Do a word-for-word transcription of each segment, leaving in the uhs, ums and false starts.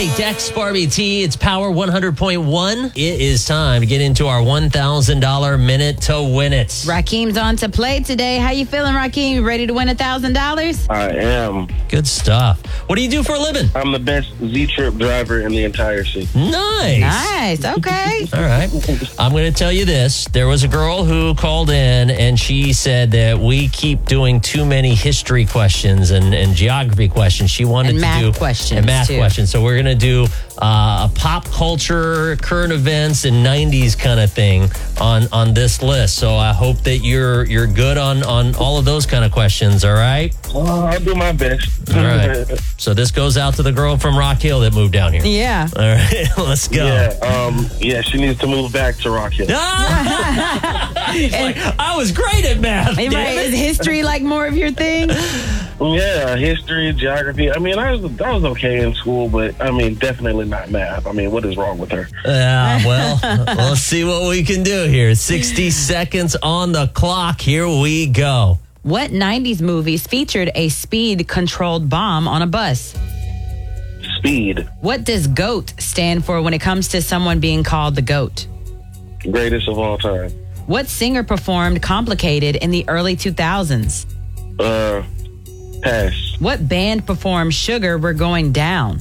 Hey, Dex, Barbie T, it's Power one hundred point one. It is time to get into our one thousand dollars minute to win it. Rakeem's on to play today. How you feeling, Rakeem? You ready to win one thousand dollars? I am. Good stuff. What do you do for a living? I'm the best Z-Trip driver in the entire city. Nice. Nice. Okay. All right. I'm going to tell you this. There was a girl who called in and she said that we keep doing too many history questions and, and geography questions. She wanted And to math do questions, and math too. questions. So we're going to do uh, a pop culture, current events, and nineties kind of thing on, on this list. So I hope that you're you're good on, on all of those kind of questions. All right. Oh, I'll do my best. All right. So this goes out to the girl from Rock Hill that moved down here. Yeah. All right. Let's go. Yeah, um, yeah, she needs to move back to Rock Hill. He's like, I was great at math. Hey, damn right. it. Is history like more of your thing? Yeah, history, geography. I mean, I was I was okay in school, but I mean, definitely not math. I mean, what is wrong with her? Yeah, well, let's see what we can do here. sixty seconds on the clock. Here we go. What nineties movies featured a speed-controlled bomb on a bus? Speed, What does GOAT stand for when it comes to someone being called the GOAT? greatest of all time. What singer performed Complicated in the early two thousands? Uh, pass. What band performed Sugar We're Going Down?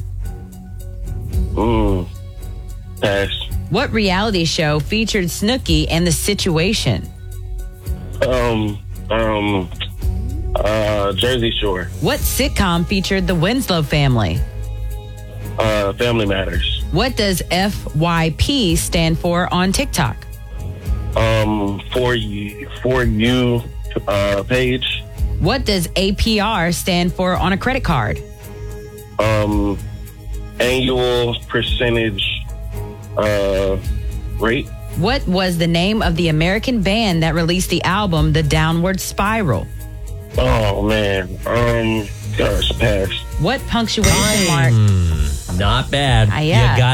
Mm, pass. What reality show featured Snooki and The Situation? Um, um, uh, Jersey Shore. What sitcom featured the Winslow family? Uh, Family Matters. What does F Y P stand for on TikTok? Um, for you, for you, uh, page. What does A P R stand for on a credit card? Um, annual percentage, uh, rate. What was the name of the American band that released the album The Downward Spiral? Oh man. Um, gosh, pass. What punctuation mark? Not bad. Ah, yeah. You got